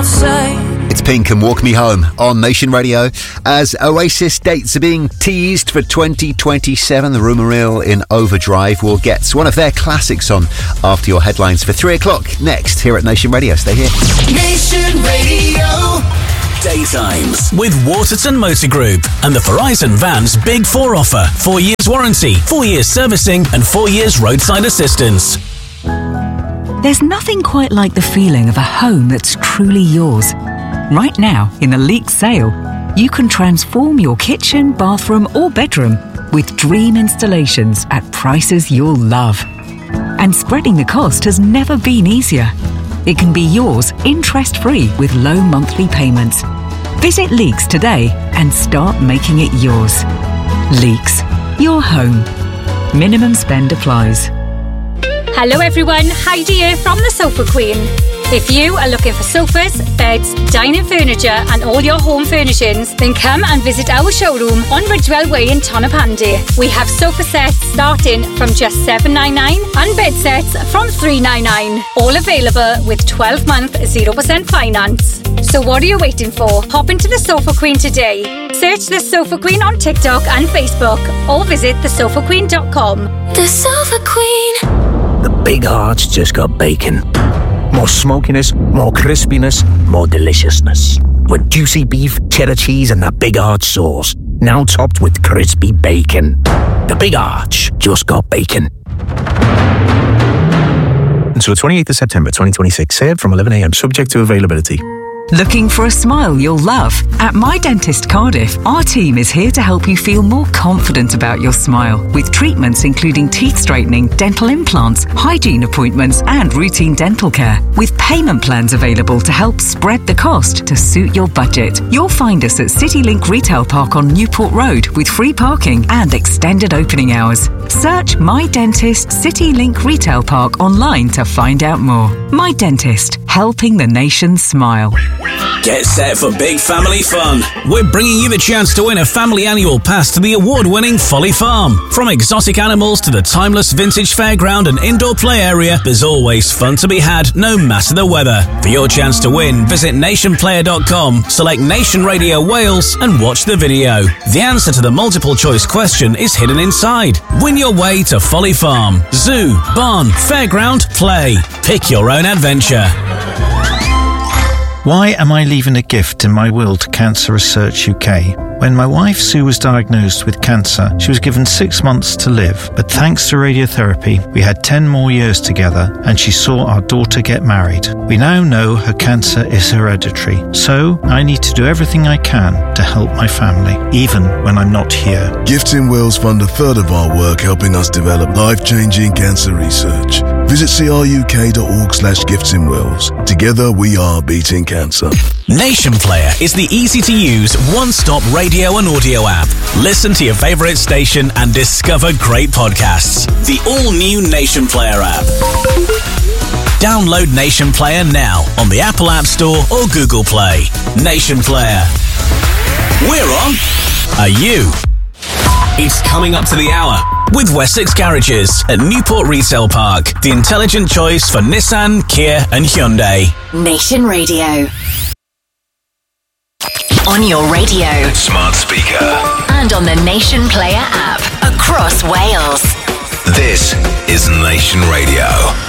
It's Pink and Walk Me Home on Nation Radio. As Oasis dates are being teased for 2027, the rumour mill in overdrive will get one of their classics on after your headlines for 3 o'clock next here at Nation Radio. Stay here. Nation Radio. Daytimes with Waterton Motor Group and the Verizon Vans Big 4 offer. 4 years warranty, 4 years servicing and 4 years roadside assistance. There's nothing quite like the feeling of a home that's truly yours. Right now, in the Leeks sale, you can transform your kitchen, bathroom or bedroom with dream installations at prices you'll love. And spreading the cost has never been easier. It can be yours interest-free with low monthly payments. Visit Leeks today and start making it yours. Leeks, your home. Minimum spend applies. Hello everyone, Heidi here from the Sofa Queen. If you are looking for sofas, beds, dining furniture and all your home furnishings, then come and visit our showroom on Ridgewell Way in Tonopandi. We have sofa sets starting from just $799 and bed sets from $399. All available with 12-month 0% finance. So what are you waiting for? Hop into the Sofa Queen today. Search the Sofa Queen on TikTok and Facebook or visit thesofaqueen.com. The Sofa Queen. The Big Arch just got bacon. More smokiness, more crispiness, more deliciousness. With juicy beef, cheddar cheese and that Big Arch sauce. Now topped with crispy bacon. The Big Arch just got bacon. Until the 28th of September 2026. Served from 11 a.m. subject to availability. Looking for a smile you'll love? At My Dentist Cardiff, our team is here to help you feel more confident about your smile with treatments including teeth straightening, dental implants, hygiene appointments and routine dental care. With payment plans available to help spread the cost to suit your budget. You'll find us at CityLink Retail Park on Newport Road with free parking and extended opening hours. Search My Dentist CityLink Retail Park online to find out more. My Dentist, helping the nation smile. Get set for big family fun. We're bringing you the chance to win a family annual pass to the award-winning Folly Farm. From exotic animals to the timeless vintage fairground and indoor play area, there's always fun to be had no matter the weather. For your chance to win, visit nationplayer.com, select Nation Radio Wales and watch the video. The answer to the multiple choice question is hidden inside. Win your way to Folly Farm. Zoo, barn, fairground, play. Pick your own adventure. Why am I leaving a gift in my will to Cancer Research UK? When my wife Sue was diagnosed with cancer, she was given 6 months to live, but thanks to radiotherapy, we had 10 more years together and she saw our daughter get married. We now know her cancer is hereditary, so I need to do everything I can to help my family, even when I'm not here. Gifts in Wills fund a third of our work helping us develop life-changing cancer research. Visit cruk.org/giftsinwills. Together we are beating cancer. Nation Player is the easy-to-use, one-stop radio and audio app. Listen to your favourite station and discover great podcasts. The all-new Nation Player app. Download Nation Player now on the Apple App Store or Google Play. Nation Player. We're on. Are you? It's coming up to the hour with Wessex Garages at Newport Retail Park. The intelligent choice for Nissan, Kia and Hyundai. Nation Radio. On your radio, smart speaker, and on the Nation Player app across Wales. This is Nation Radio.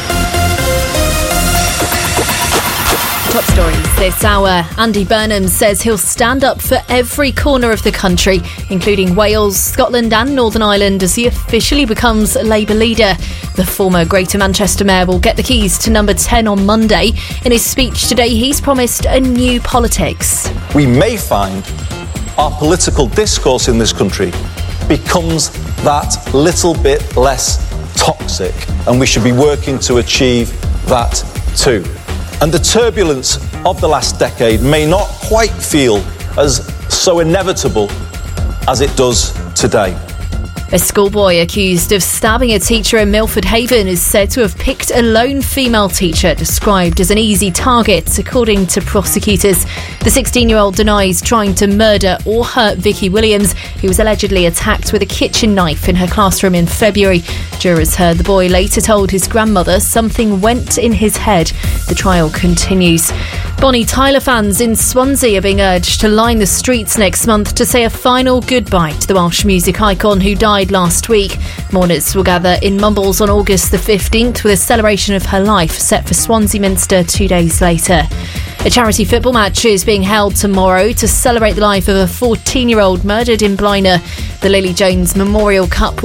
Top stories this hour. Andy Burnham says he'll stand up for every corner of the country, including Wales, Scotland and Northern Ireland, as he officially becomes Labour leader. The former Greater Manchester Mayor will get the keys to number 10 on Monday. In his speech today, he's promised a new politics. We may find our political discourse in this country becomes that little bit less toxic, and we should be working to achieve that too. And the turbulence of the last decade may not quite feel as so inevitable as it does today. A schoolboy accused of stabbing a teacher in Milford Haven is said to have picked a lone female teacher, described as an easy target, according to prosecutors. The 16-year-old denies trying to murder or hurt Vicky Williams, who was allegedly attacked with a kitchen knife in her classroom in February. Jurors heard the boy later told his grandmother something went in his head. The trial continues. Bonnie Tyler fans in Swansea are being urged to line the streets next month to say a final goodbye to the Welsh music icon who died last week. Mourners will gather in Mumbles on August the 15th with a celebration of her life set for Swansea Minster 2 days later. A charity football match is being held tomorrow to celebrate the life of a 14-year-old murdered in Blaenau. The Lily Jones Memorial Cup